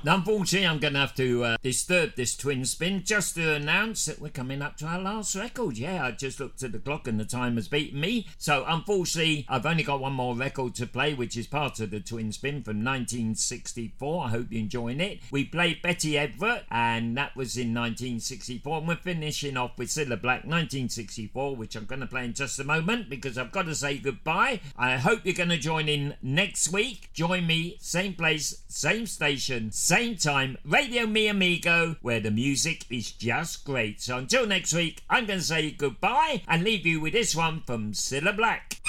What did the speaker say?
Unfortunately, I'm going to have to disturb this twin spin just to announce that we're coming up to our last record. Yeah, I just looked at the clock and the time has beaten me. So, unfortunately, I've only got one more record to play, which is part of the twin spin from 1964. I hope you're enjoying it. We played Betty Everett, and that was in 1964. And we're finishing off with Cilla Black, 1964, which I'm going to play in just a moment because I've got to say goodbye. I hope you're going to join in next week. Join me, same place, same station, same time, Radio Mi Amigo, where the music is just great. So until next week, I'm going to say goodbye and leave you with this one from Cilla Black.